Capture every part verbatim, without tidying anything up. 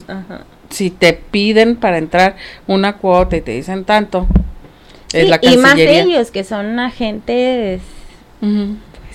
Ajá. Si te piden para entrar una cuota y te dicen tanto, sí, es la y más Cancillería. ellos que son agentes. Uh-huh.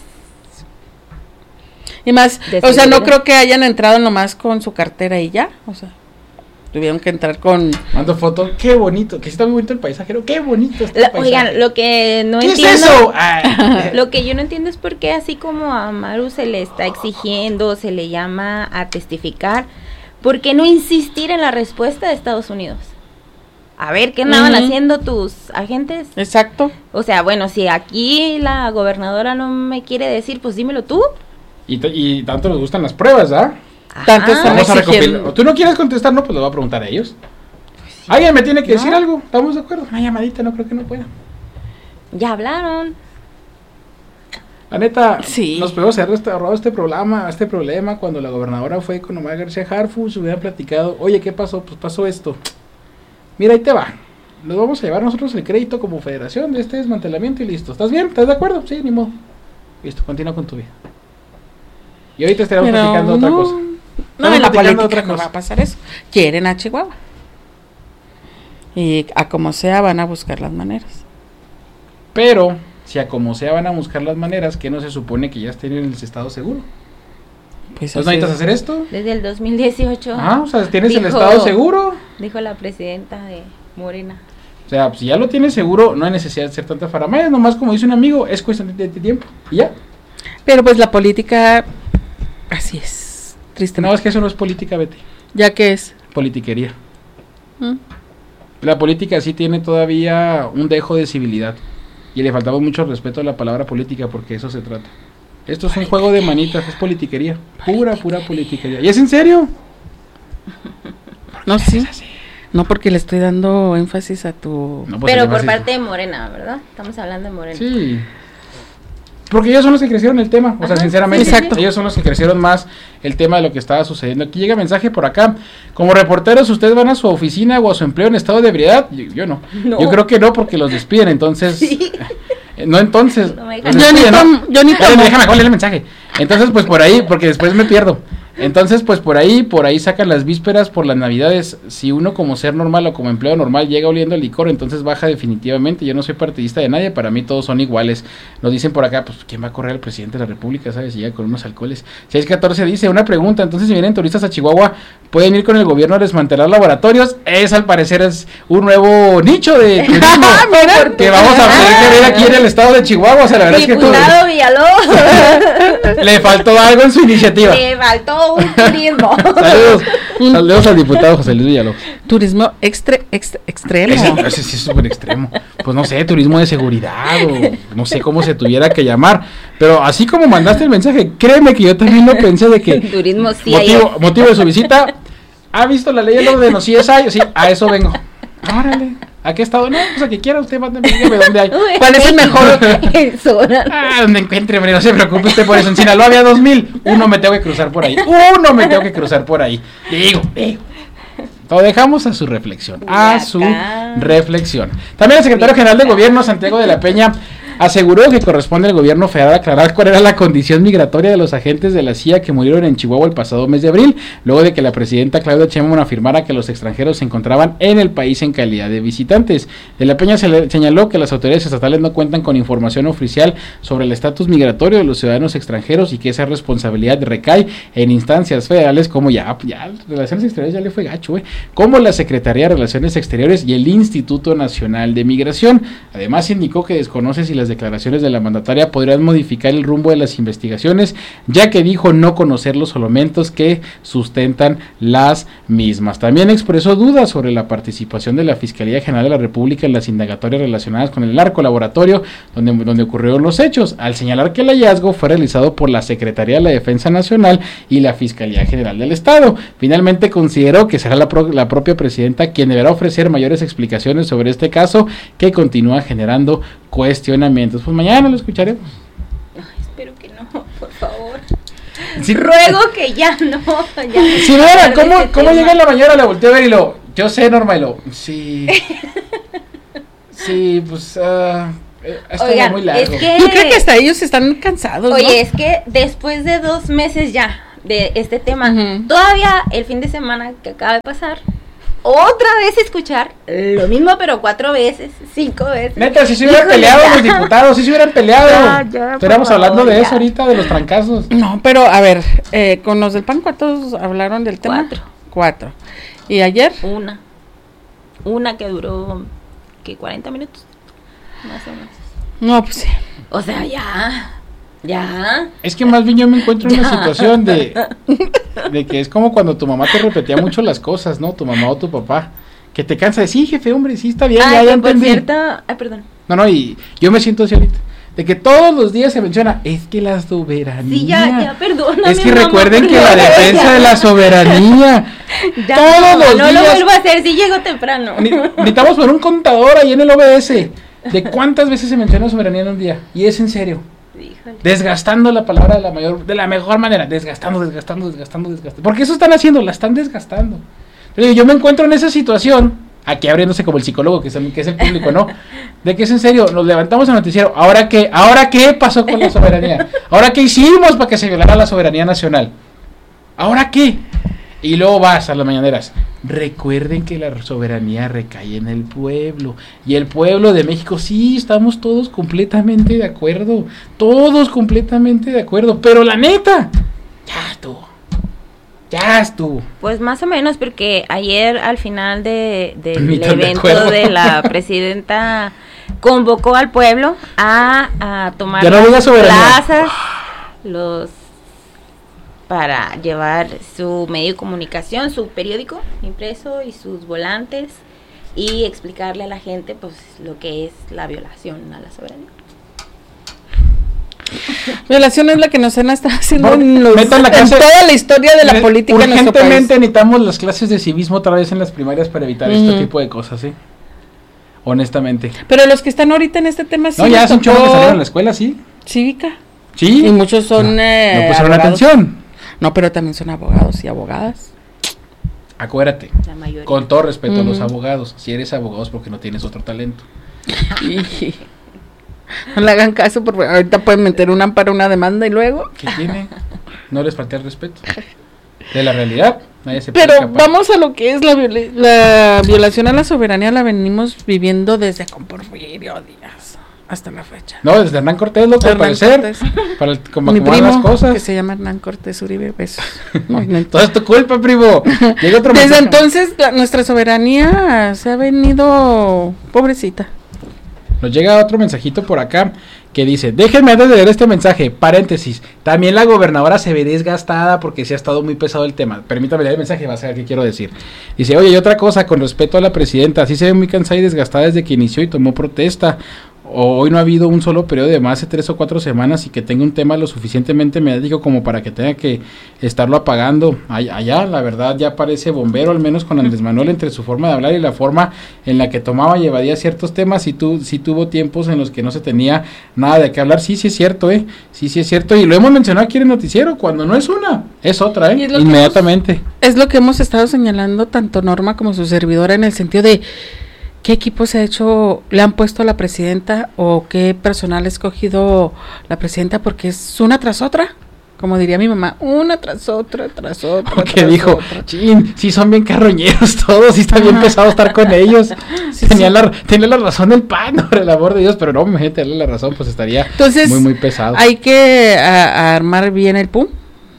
Y más, De o sea, seguridad. no creo que hayan entrado nomás con su cartera y ya, o sea, tuvieron que entrar con... Mando foto, qué bonito, que sí está muy bonito el paisaje, ¿no? Qué bonito está el La- paisaje. oigan, lo que no ¿Qué entiendo. es eso? Ah, Lo que yo no entiendo es por qué así como a Maru se le está exigiendo, se le llama a testificar, ¿por qué no insistir en la respuesta de Estados Unidos? A ver, ¿qué andaban Ujú. haciendo tus agentes? Exacto. O sea, bueno, si aquí la gobernadora no me quiere decir, pues dímelo tú. y, t- y tanto les gustan las pruebas, ¿ah? Tanto Ajá. están Vamos a exigiendo. recopilar. ¿Tú no quieres contestar? No, pues lo voy a preguntar a ellos. Alguien me tiene que No. decir algo, ¿estamos de acuerdo? Una llamadita, no creo que no pueda. Ya hablaron. La neta, Sí. nos podemos haber este- ahorrado este problema, este problema cuando la gobernadora fue con Omar García Harfuch, hubieran platicado, oye, ¿qué pasó? Pues pasó esto. Mira, ahí te va. Nos vamos a llevar nosotros el crédito como federación de este desmantelamiento y listo. ¿Estás bien? ¿Estás de acuerdo? Sí, ni modo. Listo, continúa con tu vida. Y ahorita estaremos Pero platicando otra no, cosa. No, Estamos en la platicando política otra no cosa. va a pasar eso. Quieren a Chihuahua. Y a como sea van a buscar las maneras. Pero, si a como sea van a buscar las maneras, que no se supone que ya estén en el estado seguro. Pues ¿No así necesitas es. hacer esto? Desde el dos mil dieciocho, Ah, o sea, tienes el Dijo- estado seguro. dijo la presidenta de Morena. O sea, si ya lo tienes seguro, no hay necesidad de hacer tanta faramaya, nomás como dice un amigo, es cuestión de, de tiempo. Y ya. Pero pues la política, así es. Triste. No, es que eso no es política, Betty. ¿Ya qué es? Politiquería. ¿Mm? La política sí tiene todavía un dejo de civilidad. Y le faltaba mucho respeto a la palabra política porque eso se trata. Esto es un juego de manitas, es politiquería. Pura, pura politiquería. ¿Y es en serio? No, sí. No, porque le estoy dando énfasis a tu... No, pues, Pero se por llama así. parte de Morena, ¿verdad? Estamos hablando de Morena. Sí. Porque ellos son los que crecieron el tema, o sea, Ajá, sinceramente, sí, sí, sí. ellos son los que crecieron más el tema de lo que estaba sucediendo. Aquí llega mensaje por acá. Como reporteros, ¿ustedes van a su oficina o a su empleo en estado de ebriedad? Yo, yo no. No. Yo creo que no, porque los despiden, entonces... Sí. eh, No, entonces... No me los dejan. Yo ni despiden, ¿no? tomo- yo ni Espérame, tomo. déjame leer el mensaje. Entonces, pues por ahí, porque después me pierdo. Entonces, pues por ahí, por ahí sacan las vísperas por las navidades. Si uno como ser normal o como empleado normal llega oliendo el licor, entonces baja definitivamente. Yo no soy partidista de nadie, para mí todos son iguales. Nos dicen por acá, pues ¿quién va a correr al presidente de la república? ¿Sabes? Si llega con unos alcoholes. seis catorce dice, una pregunta, entonces si vienen turistas a Chihuahua, ¿pueden ir con el gobierno a desmantelar laboratorios? Es al parecer es un nuevo nicho de turismo que vamos a poder querer aquí en el estado de Chihuahua. O sea, la verdad es que tú, Diputado Villalobos. le faltó algo en su iniciativa. Le faltó un turismo. Saludos, saludos al diputado José Luis Villalobos. Turismo extre, extre- extremo. Ese, ese sí es súper extremo. Pues no sé, turismo de seguridad o no sé cómo se tuviera que llamar. Pero así como mandaste el mensaje, créeme que yo también lo pensé de que Turismo sí. motivo, motivo de su visita, ¿ha visto la ley del orden? Sí, es ahí, sí, a eso vengo. Órale, ¿a qué estado? No, pues a que quiera usted, mándeme, dígame dónde hay. ¿Cuál es el mejor? En Sonora. Ah, donde encuentre, hombre, no se preocupe usted por eso. En Sinaloa había dos mil, uno me tengo que cruzar por ahí. Uno me tengo que cruzar por ahí. Digo, digo. Lo dejamos a su reflexión, a su Acá. reflexión. También el secretario general de Gobierno, Santiago de la Peña, aseguró que corresponde al gobierno federal aclarar cuál era la condición migratoria de los agentes de la C I A que murieron en Chihuahua el pasado mes de abril, luego de que la presidenta Claudia Sheinbaum afirmara que los extranjeros se encontraban en el país en calidad de visitantes. De la Peña se le señaló que las autoridades estatales no cuentan con información oficial sobre el estatus migratorio de los ciudadanos extranjeros y que esa responsabilidad recae en instancias federales como ya, ya Relaciones Exteriores ya le fue gacho, eh, como la Secretaría de Relaciones Exteriores y el Instituto Nacional de Migración. Además indicó que desconoce si las declaraciones de la mandataria podrían modificar el rumbo de las investigaciones, ya que dijo no conocer los elementos que sustentan las mismas. También expresó dudas sobre la participación de la Fiscalía General de la República en las indagatorias relacionadas con el narcolaboratorio donde, donde ocurrieron los hechos, al señalar que el hallazgo fue realizado por la Secretaría de la Defensa Nacional y la Fiscalía General del Estado. Finalmente consideró que será la, pro, la propia presidenta quien deberá ofrecer mayores explicaciones sobre este caso que continúa generando cuestionamientos. Pues mañana lo escucharemos. Ay, espero que no, por favor. Sí. Ruego que ya no. Ya no Si no era, hablar de ¿cómo, ese ¿cómo tema. llega en la mañana? La volteo a ver y lo, yo sé, Norma, y lo, sí, sí, pues, ah, eh, ha estado Oigan, muy largo. es que... Yo creo que hasta ellos están cansados, ¿no? Oye, es que después de dos meses ya, de este tema. Uh-huh. Todavía el fin de semana que acaba de pasar, otra vez escuchar lo mismo, pero cuatro veces, cinco veces. Neta, si se hubieran Híjole, peleado ya. los diputados, si se hubieran peleado. Ya, ya, Estaríamos por hablando favor, de ya. eso ahorita, de los trancazos. No, pero a ver, eh, con los del P A N, ¿cuántos hablaron del tema? Cuatro. Cuatro. ¿Y ayer? Una. Una que duró, ¿qué? cuarenta minutos. Más o menos. No, pues sí. O sea, ya. Ya. Es que más bien yo me encuentro en una Ya. situación de, de que es como cuando tu mamá te repetía mucho las cosas, ¿no? Tu mamá o tu papá. Que te cansa de, sí, jefe, hombre, sí, está bien, Ah, ya, que ya por entendí. cierto, ay, perdón. No, no, y yo me siento así ahorita. De que todos los días se menciona, es que la soberanía. Sí, ya, ya, perdóname. Es que mamá, recuerden por que la favor, defensa ya. de la soberanía. Ya, todos mamá, los no lo días- vuelvo a hacer, si llego temprano. Ne- Necesitamos poner un contador ahí en el O B S de cuántas veces se menciona soberanía en un día. Y es en serio. Híjole. Desgastando la palabra de la mayor, de la mejor manera. Desgastando, desgastando, desgastando, desgastando. Porque eso están haciendo, la están desgastando. Pero yo me encuentro en esa situación, aquí abriéndose como el psicólogo, que es el, que es el público, ¿no? De que es en serio, nos levantamos al noticiero. ¿Ahora qué? ¿Ahora qué pasó con la soberanía? ¿Ahora qué hicimos para que se violara la soberanía nacional? ¿Ahora qué? Y luego vas a las mañaneras. Recuerden que la soberanía recae en el pueblo. Y el pueblo de México, sí, estamos todos completamente de acuerdo. Todos completamente de acuerdo. Pero la neta, ya estuvo. Ya estuvo. Pues más o menos, porque ayer al final de, Ni del tan de evento acuerdo. de la presidenta convocó al pueblo a, a tomar Ya no diga las soberanía. plazas, los para llevar su medio de comunicación, su periódico impreso y sus volantes y explicarle a la gente pues lo que es la violación a la soberanía. Violación es la que nos han estado haciendo Bueno, en, los- metan la en clase- toda la historia de la Re- política en nuestro país. Urgentemente necesitamos las clases de civismo otra vez en las primarias para evitar este Ujú. tipo de cosas, ¿sí? Honestamente. Pero los que están ahorita en este tema sí No, ya les son tocó chavos que salieron a la escuela, ¿sí? cívica. Sí. Y muchos son No, eh, no pusieron abogados. atención. No, pero también son abogados y abogadas. Acuérdate. La mayoría. Con todo respeto a los Ujú. abogados. Si eres abogado es porque no tienes otro talento. Y- no le hagan caso porque ahorita pueden meter un amparo, una demanda y luego. ¿Qué tiene? No les falta el respeto. De la realidad, nadie se puede Pero escapar. vamos a lo que es la, viola- la violación a la soberanía, la venimos viviendo desde con Porfirio Díaz hasta la fecha. No, desde Hernán Cortés, loco, al Hernán parecer. Cortés. Para el, como Mi acomodar primo, las cosas. que se llama Hernán Cortés Uribe, besos. Muy lento. Todo es tu culpa, primo. Llega otro Desde mensaje. entonces la- nuestra soberanía se ha venido pobrecita. Nos llega otro mensajito por acá que dice, déjenme antes de leer este mensaje, paréntesis, también la gobernadora se ve desgastada porque se ha estado muy pesado el tema. Permítame leer el mensaje, va a saber qué quiero decir. Dice, oye, y otra cosa, con respeto a la presidenta, sí se ve muy cansada y desgastada desde que inició y tomó protesta. O hoy no ha habido un solo periodo de más de tres o cuatro semanas y que tenga un tema lo suficientemente mediático como para que tenga que estarlo apagando. Ay- Allá, la verdad, ya parece bombero, al menos con Andrés Manuel, entre su forma de hablar y la forma en la que tomaba y evadía ciertos temas. Y tú, sí tuvo tiempos en los que no se tenía nada de qué hablar. Sí, sí es cierto, ¿eh? Sí, sí es cierto. Y lo hemos mencionado aquí en el noticiero, cuando no es una, es otra, Y ¿eh? es lo que Inmediatamente. Es lo que hemos estado señalando tanto Norma como su servidora en el sentido de qué equipo se ha hecho, le han puesto a la presidenta o qué personal ha escogido la presidenta porque es una tras otra, como diría mi mamá, una tras otra, tras otra. Que tras dijo, otra. chin, sí son bien carroñeros todos, sí está bien Ajá. pesado estar con ellos. Sí, tenía, sí. La, tenía la razón el P A N, por el amor de Dios, pero no, imagínate darle la razón, pues estaría Entonces, muy, muy pesado. hay que a- a armar bien el P U M,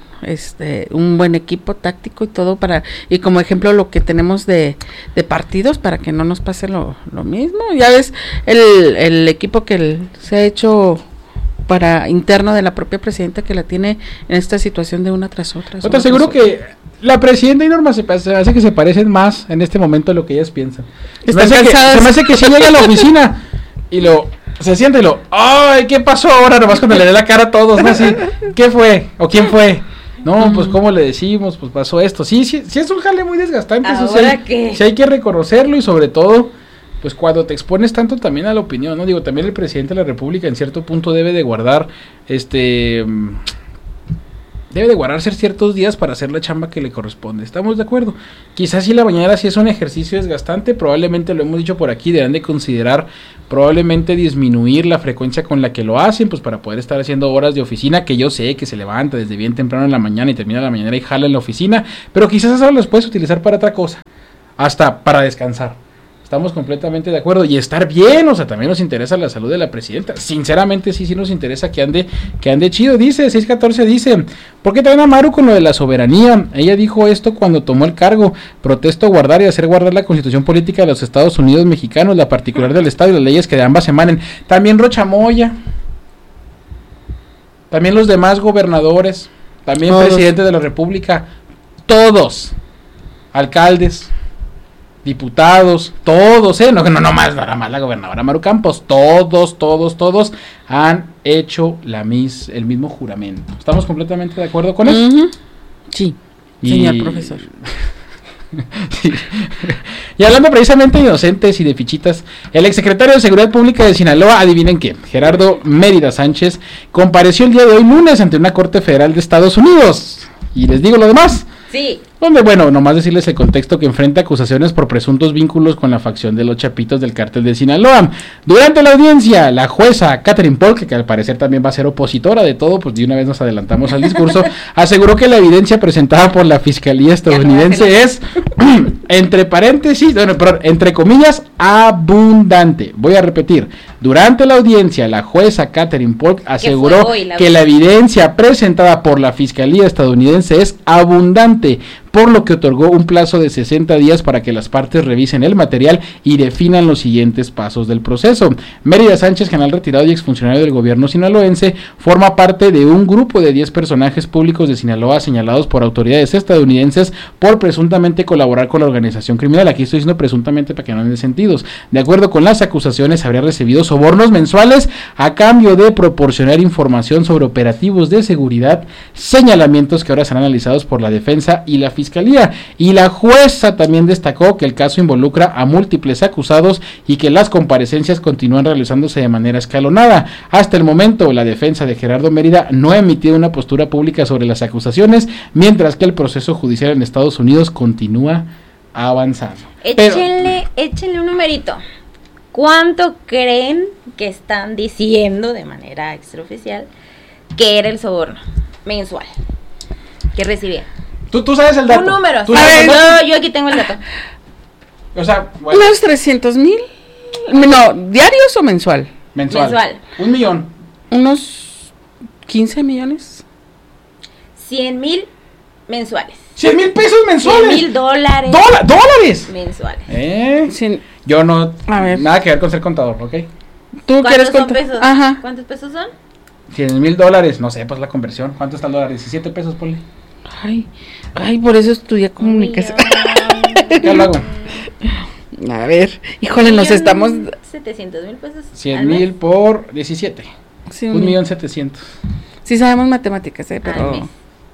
este, un buen equipo táctico y todo para, y como ejemplo lo que tenemos de, de partidos para que no nos pase lo, lo mismo. Ya ves el, el equipo que el- se ha hecho para interno de la propia presidenta que la tiene en esta situación de una tras otra. Yo te una aseguro tras otra. que la presidenta y Norma se, pa- se hace que se parecen más en este momento de lo que ellas piensan. Se me, Están hace que, cansadas. se me hace que si llega a la oficina y lo se siente y lo, ay, ¿qué pasó ahora? Nomás cuando le dé la cara a todos, ¿no? Así, ¿qué fue? ¿O quién fue? No, pues cómo le decimos, pues pasó esto. Sí, sí, sí es un jale muy desgastante. Eso sí, ¿Ahora hay, qué? sí hay que reconocerlo y sobre todo, pues cuando te expones tanto también a la opinión, ¿no? Digo, también el presidente de la República en cierto punto debe de guardar, este, mm, debe de guardarse ciertos días para hacer la chamba que le corresponde. ¿Estamos de acuerdo? Quizás si la bañadera sí es un ejercicio desgastante, probablemente lo hemos dicho por aquí, deberán de considerar probablemente disminuir la frecuencia con la que lo hacen, pues para poder estar haciendo horas de oficina, que yo sé que se levanta desde bien temprano en la mañana y termina la mañana y jala en la oficina, pero quizás esas horas las puedes utilizar para otra cosa, hasta para descansar. Estamos completamente de acuerdo y estar bien, o sea, también nos interesa la salud de la presidenta. Sinceramente sí, sí nos interesa que ande, que ande chido. Dice, seis catorce dice, ¿por qué traen a Maru con lo de la soberanía? Ella dijo esto cuando tomó el cargo. Protesto guardar y hacer guardar la constitución política de los Estados Unidos mexicanos, la particular del Estado y las leyes que de ambas emanen. También Rocha Moya, también los demás gobernadores, también todos. Presidente de la República, todos, alcaldes, diputados, todos, eh, no, no, no más, nada más la gobernadora Maru Campos, todos, todos, todos han hecho la mis, el mismo juramento. ¿Estamos completamente de acuerdo con eso? Uh-huh. Sí, y... señor profesor. Sí. Y hablando precisamente de inocentes y de fichitas, el exsecretario de Seguridad Pública de Sinaloa, adivinen qué, Gerardo Mérida Sánchez, compareció el día de hoy lunes ante una corte federal de Estados Unidos. Y les digo lo demás. Sí. Donde, bueno, nomás decirles el contexto, que enfrenta acusaciones por presuntos vínculos con la facción de los Chapitos del cártel de Sinaloa. Durante la audiencia, la jueza Catherine Polk, que al parecer también va a ser opositora de todo, pues de una vez nos adelantamos al discurso, aseguró que la evidencia presentada por la fiscalía estadounidense es, entre paréntesis, bueno, perdón, entre comillas, abundante. Voy a repetir, durante la audiencia, la jueza Catherine Polk aseguró hoy, la que la evidencia presentada por la fiscalía estadounidense es abundante, por lo que otorgó un plazo de sesenta días para que las partes revisen el material y definan los siguientes pasos del proceso. Mérida Sánchez, general retirado y exfuncionario del gobierno sinaloense, forma parte de un grupo de diez personajes públicos de Sinaloa señalados por autoridades estadounidenses por presuntamente colaborar con la organización criminal. Aquí estoy diciendo presuntamente para que no den sentidos. De acuerdo con las acusaciones, habría recibido sobornos mensuales a cambio de proporcionar información sobre operativos de seguridad, señalamientos que ahora serán analizados por la defensa y la fiscalía. Fiscalía. Y la jueza también destacó que el caso involucra a múltiples acusados y que las comparecencias continúan realizándose de manera escalonada. Hasta el momento, la defensa de Gerardo Mérida no ha emitido una postura pública sobre las acusaciones, mientras que el proceso judicial en Estados Unidos continúa avanzando. Échenle, Pero, échenle un numerito. ¿Cuánto creen que están diciendo de manera extraoficial que era el soborno mensual que recibía? ¿Tú, tú sabes el dato? Un número. ¿Tú A ver, no, yo aquí tengo el dato. O sea, bueno. ¿Unos trescientos mil? No, ¿diarios o mensual? Mensual. Mensual. Un millón. ¿Unos quince millones? Cien mil mensuales. ¿Cien mil pesos mensuales? Cien mil dólares. ¿Dola- ¿Dólares? Mensuales. ¿Eh? Cien. Yo no. A ver. Nada que ver con ser contador, ¿ok? ¿Tú quieres ¿Cuántos son contar? pesos? Ajá. ¿Cuántos pesos son? Cien mil dólares. No sé, pues la conversión. ¿Cuánto está el dólar? diecisiete pesos, Poli. Ay, ay, por eso estudié comunicación. ¿Qué lo hago? A ver, híjole, nos estamos... setecientos mil pesos. cien mil por diecisiete. Sí, un millón setecientos. Sí sabemos matemáticas, eh, pero...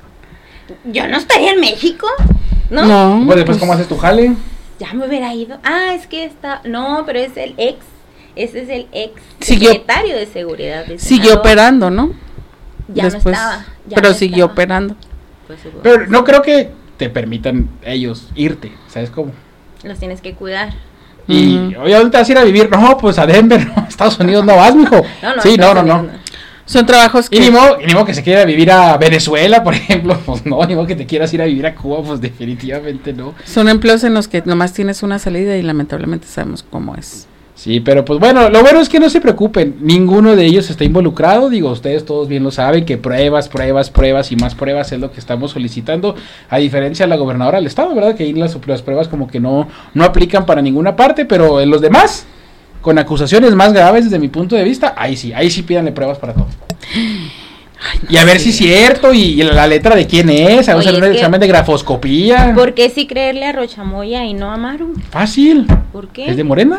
Yo no estaría en México, ¿no? No. Pues después, ¿cómo haces tu jale? Ya me hubiera ido. Ah, es que está... No, pero es el ex. Ese es el ex Siguió, secretario de seguridad. De siguió operando, ¿no? Ya Después, no estaba. Ya pero no siguió estaba. operando. Pues, Pero no creo que te permitan ellos irte, ¿sabes cómo? los tienes que cuidar. Y, Uh-huh. oye, ¿dónde te vas a ir a vivir? No, pues a Denver, no, a Estados Unidos no vas, mijo. No, no, sí, no, no, Estados no. Unidos Son trabajos que... Y ni modo, y ni modo que se quiera vivir a Venezuela, por ejemplo, pues no, ni modo que te quieras ir a vivir a Cuba, pues definitivamente no. Son empleos en los que nomás tienes una salida y lamentablemente sabemos cómo es. Sí, pero pues bueno, lo bueno es que no se preocupen, ninguno de ellos está involucrado, digo, ustedes todos bien lo saben, que pruebas, pruebas, pruebas y más pruebas es lo que estamos solicitando, a diferencia de la gobernadora del estado, ¿verdad? Que ahí las, las pruebas como que no, no aplican para ninguna parte, pero en los demás, con acusaciones más graves desde mi punto de vista, ahí sí, ahí sí pídanle pruebas para todo. Ay, no y a sé. ver si es cierto, y, y la, la letra de quién es, a hacer un examen de grafoscopía. ¿Por qué sí creerle a Rochamoya y no a Maru? Fácil. ¿Por qué? ¿Es de Morena?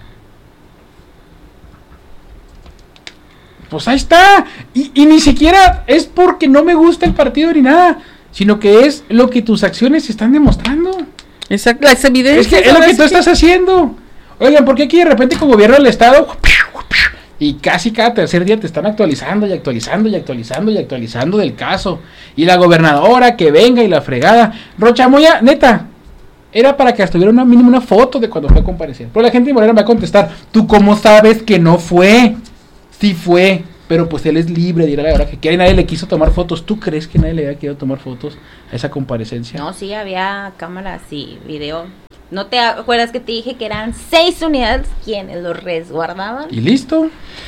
Pues ahí está, y, y ni siquiera es porque no me gusta el partido ni nada, sino que es lo que tus acciones están demostrando. Exacto, las evidencias. Es que es lo que tú que... estás haciendo. Oigan, ¿por qué aquí de repente con gobierno del estado Y casi cada tercer día te están actualizando y actualizando y actualizando y actualizando del caso. Y la gobernadora que venga y la fregada. Rocha Moya, neta, era para que hasta tuviera una mínima una foto de cuando fue a comparecer. Pero la gente de Morena me va a contestar, ¿tú cómo sabes que no fue? Sí fue, pero pues él es libre de ir a la hora que quiera y nadie le quiso tomar fotos. ¿Tú crees que nadie le había querido tomar fotos a esa comparecencia? No, sí, había cámaras y video. ¿No te acuerdas que te dije que eran seis unidades quienes lo resguardaban? Y listo.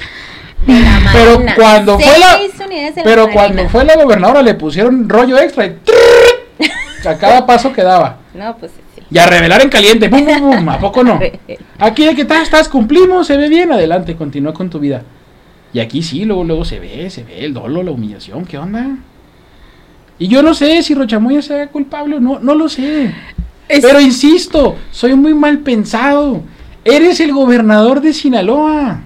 De la Pero Marina. cuando Seis fue la unidades de la pero Marina. cuando fue la gobernadora le pusieron rollo extra y a cada paso que daba. No, pues sí. Y a revelar en caliente. Bum, bum, bum. ¿A poco no? Aquí de que estás, estás, cumplimos, se ve bien, adelante, continúa con tu vida. Y aquí sí, luego, luego se ve, se ve el dolo, la humillación, ¿qué onda? Y yo no sé si Rocha Moya sea culpable o no, no lo sé. Es... Pero insisto, soy muy mal pensado. Eres el gobernador de Sinaloa.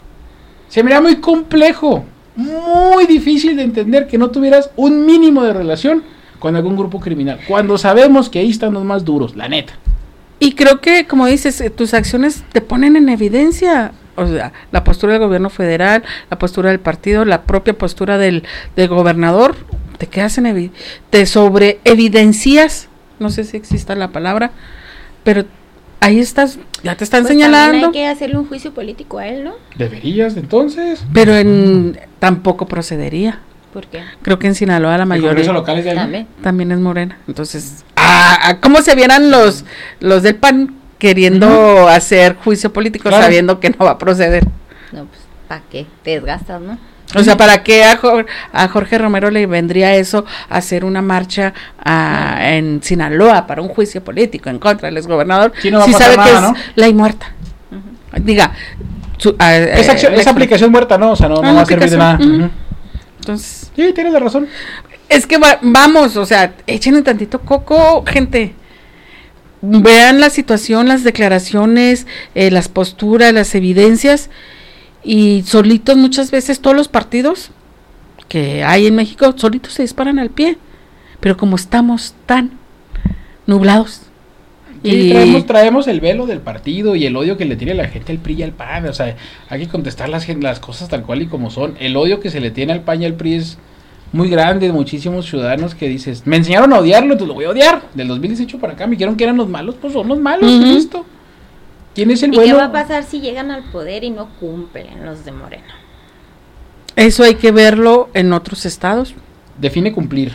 Se me da muy complejo, muy difícil de entender que no tuvieras un mínimo de relación con algún grupo criminal, cuando sabemos que ahí están los más duros, la neta. Y creo que, como dices, tus acciones te ponen en evidencia, o sea, la postura del gobierno federal, la postura del partido, la propia postura del, del gobernador, te quedas en evidencia, te sobre evidencias, no sé si exista la palabra, pero ahí estás, ya te están pues señalando. Hay que hacerle un juicio político a él, ¿no? Deberías, entonces. Pero en tampoco procedería. ¿Por qué? Creo que en Sinaloa la mayoría locales de también. también es morena. Entonces, ah, ¿cómo se vieran los los del P A N queriendo uh-huh. hacer juicio político claro. sabiendo que no va a proceder? No, pues, ¿para qué? Te desgastas, ¿no? O sea, ¿para qué a, Jorge, a Jorge Romero le vendría eso hacer una marcha a, uh-huh. en Sinaloa para un juicio político en contra del exgobernador? Sí, no va si a pasar sabe nada, que ¿no? es ley muerta. Uh-huh. Diga, su, a, esa, acción, eh, esa aplicación muerta, ¿no? O sea, no, no va a servir de nada. Uh-huh. Uh-huh. Entonces, sí, tienes la razón. Es que va, vamos, o sea, échenle tantito coco, gente. Vean la situación, las declaraciones, eh, las posturas, las evidencias, y solitos muchas veces todos los partidos que hay en México, solitos se disparan al pie. Pero como estamos tan nublados. Sí, y traemos, traemos el velo del partido y el odio que le tiene la gente al P R I y al P A N. O sea, hay que contestar las, las cosas tal cual y como son. El odio que se le tiene al P A N y al P R I es muy grande. Muchísimos ciudadanos que dices, me enseñaron a odiarlo, entonces lo voy a odiar. Del dos mil dieciocho para acá me dijeron que eran los malos, pues son los malos. Uh-huh. Listo. ¿Quién es el ¿Y bueno? qué va a pasar si llegan al poder y no cumplen los de Morena? Eso hay que verlo en otros estados. Define cumplir.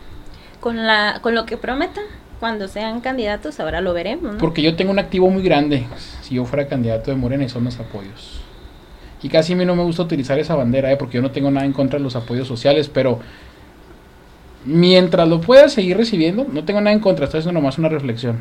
Con la, con lo que prometan. Cuando sean candidatos, ahora lo veremos, ¿no? Porque yo tengo un activo muy grande, si yo fuera candidato de Morena, y son los apoyos. Y casi a mí no me gusta utilizar esa bandera, ¿eh? Porque yo no tengo nada en contra de los apoyos sociales, pero mientras lo pueda seguir recibiendo, no tengo nada en contra, estoy haciendo nomás una reflexión.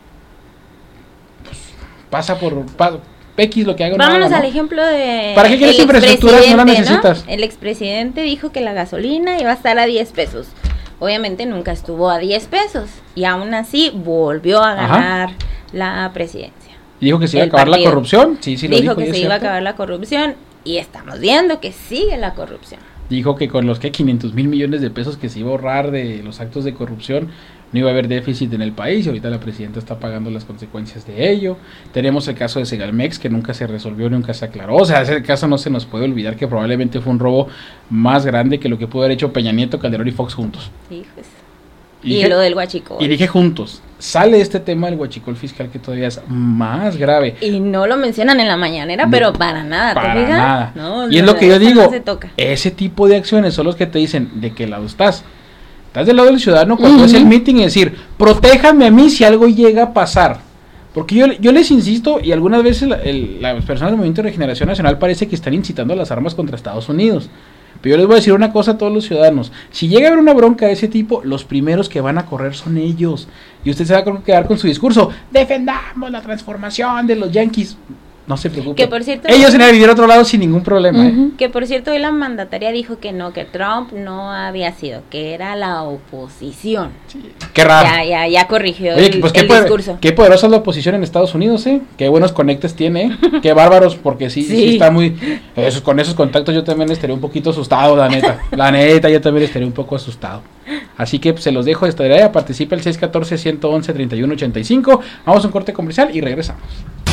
Pues, pasa por... Pa, X lo que haga. Vámonos no haga, al ¿no? ejemplo de... ¿Para qué quieres infraestructuras? No las necesitas. ¿no? El expresidente dijo que la gasolina iba a estar a diez pesos. Obviamente nunca estuvo a diez pesos y aún así volvió a ganar Ajá. la presidencia. ¿Dijo que se iba a acabar partido. la corrupción? Sí, sí lo dijo. Dijo que se iba a acabar la corrupción y estamos viendo que sigue la corrupción. Dijo que con los que quinientos mil millones de pesos que se iba a ahorrar de los actos de corrupción no iba a haber déficit en el país y ahorita la presidenta está pagando las consecuencias de ello. Tenemos el caso de Segalmex que nunca se resolvió, nunca se aclaró. O sea, ese caso no se nos puede olvidar que probablemente fue un robo más grande que lo que pudo haber hecho Peña Nieto, Calderón y Fox juntos. Sí, pues. Y, y dije, lo del huachicol. Y dije juntos. Sale este tema del huachicol fiscal que todavía es más grave. Y no lo mencionan en la mañanera, no, pero para nada. Para ¿te nada. No, y es lo que yo digo. No ese tipo de acciones son los que te dicen de qué lado estás. Estás del lado del ciudadano cuando uh-huh. es el meeting y decir, protéjame a mí si algo llega a pasar. Porque yo, yo les insisto, y algunas veces la, el, las personas del Movimiento de Regeneración Nacional parece que están incitando a las armas contra Estados Unidos. Pero yo les voy a decir una cosa a todos los ciudadanos. Si llega a haber una bronca de ese tipo, los primeros que van a correr son ellos. Y usted se va a quedar con su discurso, defendamos la transformación de los yanquis. No se preocupe. Que por cierto, ellos se van a vivir a otro lado sin ningún problema. Uh-huh. ¿eh? Que por cierto, hoy la mandataria dijo que no, que Trump no había sido, que era la oposición. Sí. Qué raro. Ya, ya, ya corrigió Oye, el, pues el qué discurso. Poder, qué poderosa es la oposición en Estados Unidos, ¿eh? Qué buenos conectes tiene, ¿eh? Qué bárbaros, porque sí, sí, sí está muy... Esos, con esos contactos yo también estaría un poquito asustado, la neta. La neta, yo también estaría un poco asustado. Así que pues, se los dejo de esta tarea. Participa el seis uno cuatro, uno uno uno, tres uno ocho cinco. Vamos a un corte comercial y regresamos.